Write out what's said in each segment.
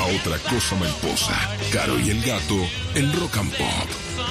otra cosa mariposa. Caro y el gato en Rock and Pop.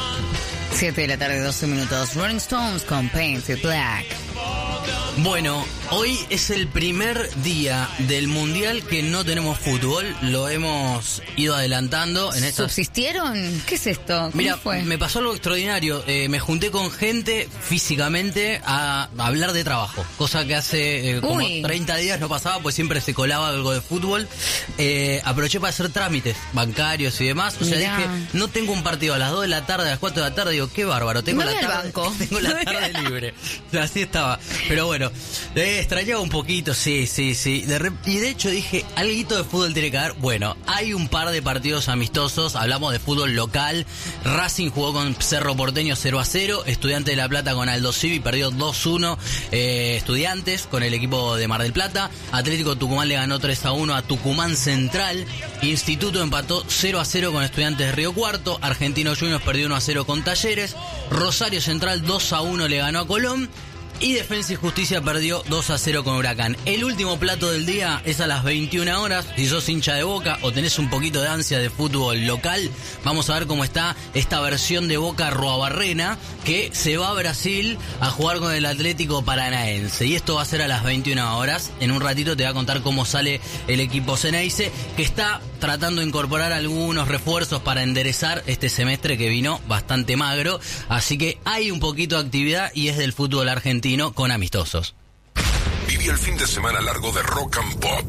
7 de la tarde, 12 minutos. Rolling Stones con Painted Black. Bueno, hoy es el primer día del Mundial que no tenemos fútbol. Lo hemos ido adelantando en estas... ¿Subsistieron? ¿Qué es esto? ¿Cómo Mira, fue? me pasó algo extraordinario. Me junté con gente físicamente a hablar de trabajo. Cosa que hace como 30 días no pasaba, pues siempre se colaba algo de fútbol. Aproveché para hacer trámites bancarios y demás. O sea, Mirá. dije, no tengo un partido a las 2 de la tarde, a las 4 de la tarde. Digo, qué bárbaro, tengo Me la voy al tarde, banco. tengo la tarde libre. Así estaba. Pero bueno, extrañaba un poquito, sí. Y de hecho dije, alguito de fútbol tiene que haber. Bueno, hay un par de partidos amistosos. Hablamos de fútbol local. Racing jugó con Cerro Porteño 0-0. Estudiantes de La Plata con Aldo Civi perdió 2-1. Estudiantes con el equipo de Mar del Plata. Atlético Tucumán le ganó 3-1 a Tucumán Central. Instituto empató 0-0 con Estudiantes de Río Cuarto. Argentinos Juniors perdió 1-0 con Talleres. Rosario Central 2-1 le ganó a Colón. Y Defensa y Justicia perdió 2-0 con Huracán. El último plato del día es a las 21 horas. Si sos hincha de Boca o tenés un poquito de ansia de fútbol local, vamos a ver cómo está esta versión de Boca Roabarrena, que se va a Brasil a jugar con el Atlético Paranaense. Y esto va a ser a las 21 horas. En un ratito te va a contar cómo sale el equipo Ceneice, que está tratando de incorporar algunos refuerzos para enderezar este semestre que vino bastante magro. Así que hay un poquito de actividad y es del fútbol argentino con amistosos. Viví el fin de semana largo de Rock and Pop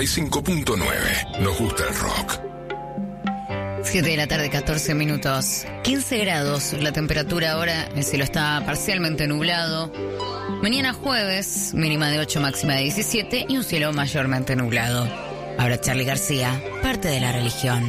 95.9. Nos gusta el rock. 7 de la tarde, 14 minutos. 15 grados la temperatura ahora. El cielo está parcialmente nublado. Mañana jueves, mínima de 8, máxima de 17 y un cielo mayormente nublado. Ahora Charly García, parte de la religión.